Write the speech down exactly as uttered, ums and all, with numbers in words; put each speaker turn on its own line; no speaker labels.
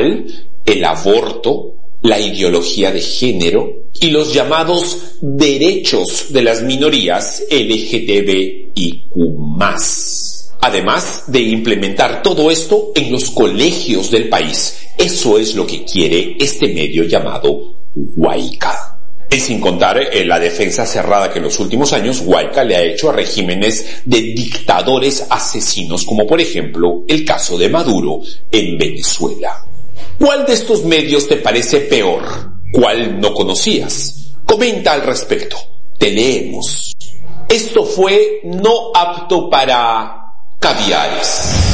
sexual, el aborto, la ideología de género y los llamados derechos de las minorías L G T B I Q más. Además de implementar todo esto en los colegios del país. Eso es lo que quiere este medio llamado Huayca. Y sin contar eh, la defensa cerrada que en los últimos años Huayca le ha hecho a regímenes de dictadores asesinos, como por ejemplo el caso de Maduro en Venezuela. ¿Cuál de estos medios te parece peor? ¿Cuál no conocías? Comenta al respecto. Te leemos. Esto fue No Apto para Caviares.